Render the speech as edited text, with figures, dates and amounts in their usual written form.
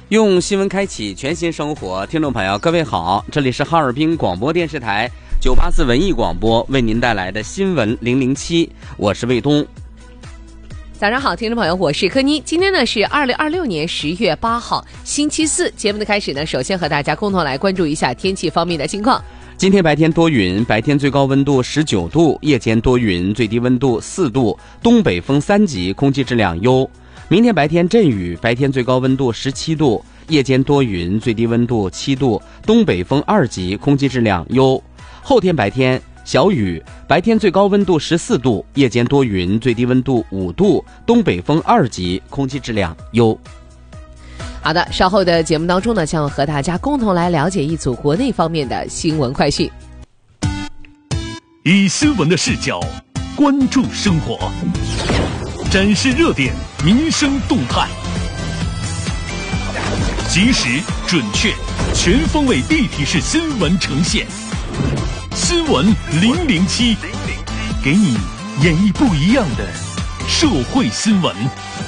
用新闻开启全新生活，听众朋友各位好，这里是哈尔滨广播电视台984文艺广播为您带来的新闻007，我是卫东。 早上好，听众朋友，我是柯妮。今天呢是2026年10月8号，星期四。节目的开始呢，首先和大家共同来关注一下天气方面的情况。 今天白天多云，白天最高温度19度，夜间多云，最低温度4度，东北风3级，空气质量优。明天白天阵雨，白天最高温度17度，夜间多云，最低温度7度，东北风2级，空气质量优。后天白天小雨，白天最高温度14度，夜间多云，最低温度5度，东北风2级，空气质量优。 好的，稍后的节目当中呢，将和大家共同来了解一组国内方面的新闻快讯。 以新闻的视角关注生活，展示热点，民生动态，及时、准确、全方位立体式新闻呈现。新闻007，给你演绎不一样的社会新闻。